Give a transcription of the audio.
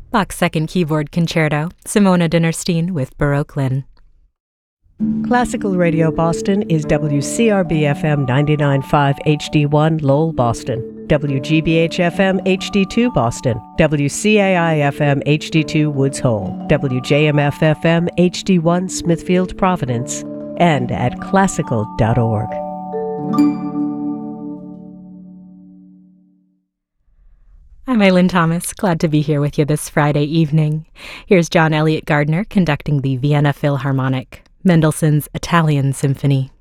Bach's Second Keyboard Concerto, Simona Dinnerstein with Baroque Lynn. Classical Radio Boston is WCRB-FM 99.5 HD1 Lowell, Boston, WGBH-FM HD2 Boston, WCAI-FM HD2 Woods Hole, WJMF-FM HD1 Smithfield, Providence, and at classical.org. I'm Eileen Thomas, glad to be here with you this Friday evening. Here's John Elliott Gardner conducting the Vienna Philharmonic, Mendelssohn's Italian Symphony.